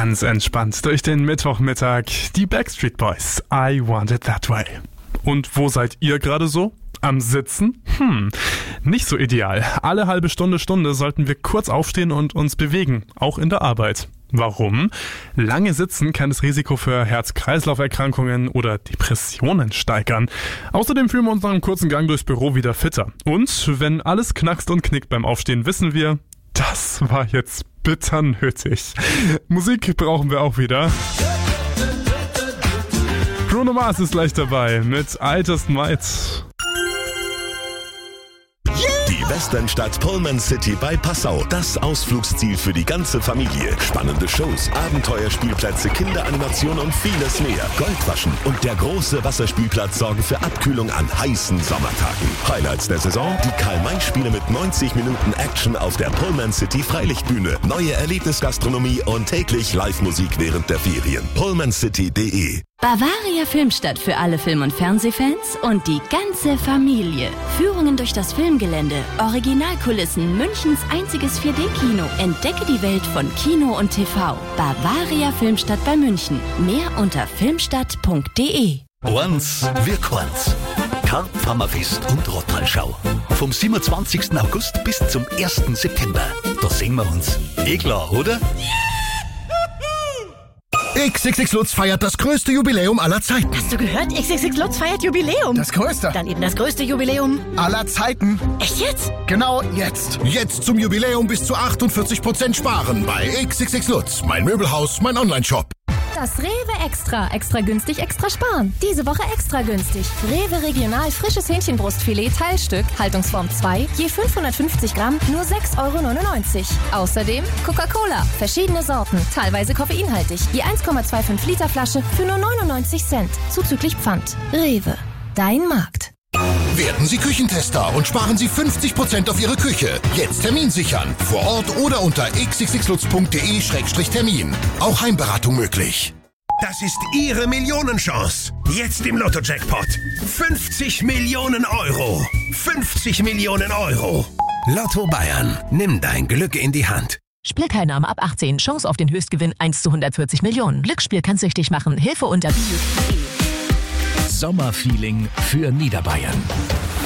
ganz entspannt durch den Mittwochmittag. Die Backstreet Boys, I Want It That Way. Und wo seid ihr gerade so? Am Sitzen? Nicht so ideal. Alle halbe Stunde sollten wir kurz aufstehen und uns bewegen, auch in der Arbeit. Warum? Lange Sitzen kann das Risiko für Herz-Kreislauf-Erkrankungen oder Depressionen steigern. Außerdem fühlen wir uns nach einem kurzen Gang durchs Büro wieder fitter. Und wenn alles knackst und knickt beim Aufstehen, wissen wir, das war jetzt bitter nötig. Musik brauchen wir auch wieder. Bruno Mars ist gleich dabei mit I Just Might. Die Westernstadt Pullman City bei Passau. Das Ausflugsziel für die ganze Familie. Spannende Shows, Abenteuerspielplätze, Kinderanimation und vieles mehr. Goldwaschen und der große Wasserspielplatz sorgen für Abkühlung an heißen Sommertagen. Highlights der Saison: die Karl-May-Spiele mit 90 Minuten Action auf der Pullman City Freilichtbühne. Neue Erlebnisgastronomie und täglich Live-Musik während der Ferien. pullmancity.de. Bavaria Filmstadt für alle Film- und Fernsehfans und die ganze Familie. Führungen durch das Filmgelände, Originalkulissen, Münchens einziges 4D-Kino. Entdecke die Welt von Kino und TV. Bavaria Filmstadt bei München. Mehr unter filmstadt.de. Eins wird eins. Karpfhammerfest und Rottalschau. Vom 27. August bis zum 1. September. Da sehen wir uns. Eh klar, oder? XXX Lutz feiert das größte Jubiläum aller Zeiten. Hast du gehört? XXX Lutz feiert Jubiläum. Das größte. Dann eben das größte Jubiläum Aller Zeiten. Echt jetzt? Genau jetzt. Jetzt zum Jubiläum bis zu 48% sparen bei XXX Lutz. Mein Möbelhaus, mein Onlineshop. Das Rewe Extra günstig, extra sparen. Diese Woche extra günstig. Rewe Regional frisches Hähnchenbrustfilet Teilstück, Haltungsform 2, je 550 Gramm, nur 6,99 €. Außerdem Coca-Cola, verschiedene Sorten, teilweise koffeinhaltig, je 1,25 Liter Flasche für nur 99 Cent, zuzüglich Pfand. Rewe, dein Markt. Werden Sie Küchentester und sparen Sie 50% auf Ihre Küche. Jetzt Termin sichern. Vor Ort oder unter xxxlutz.de/termin. Auch Heimberatung möglich. Das ist Ihre Millionenchance. Jetzt im Lotto-Jackpot. 50 Millionen Euro. 50 Millionen Euro. Lotto Bayern. Nimm dein Glück in die Hand. Spielteilnahme ab 18. Chance auf den Höchstgewinn 1 zu 140 Millionen. Glücksspiel kann süchtig machen. Hilfe unter Bio. Sommerfeeling für Niederbayern.